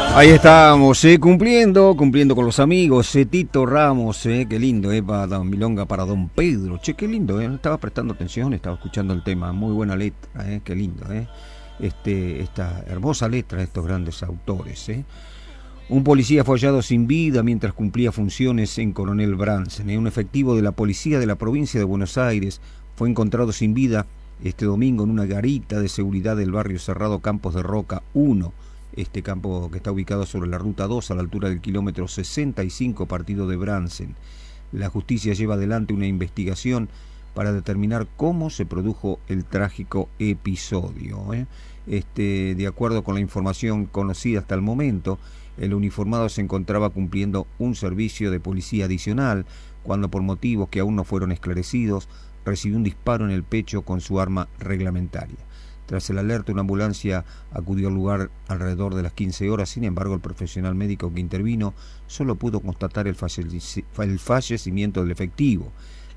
Ahí estamos, cumpliendo con los amigos, Tito Ramos, qué lindo, para Don Milonga, para Don Pedro, che, qué lindo, estaba prestando atención, estaba escuchando el tema, muy buena letra, qué lindo, esta hermosa letra de estos grandes autores, Un policía fue hallado sin vida mientras cumplía funciones en Coronel Bransen, un efectivo de la policía de la provincia de Buenos Aires fue encontrado sin vida este domingo en una garita de seguridad del barrio cerrado Campos de Roca 1, este campo que está ubicado sobre la ruta 2 a la altura del kilómetro 65 partido de Bransen. La justicia lleva adelante una investigación para determinar cómo se produjo el trágico episodio. De acuerdo con la información conocida hasta el momento, el uniformado se encontraba cumpliendo un servicio de policía adicional cuando, por motivos que aún no fueron esclarecidos, recibió un disparo en el pecho con su arma reglamentaria. Tras el alerta, una ambulancia acudió al lugar alrededor de las 15 horas. Sin embargo, el profesional médico que intervino solo pudo constatar el fallecimiento del efectivo.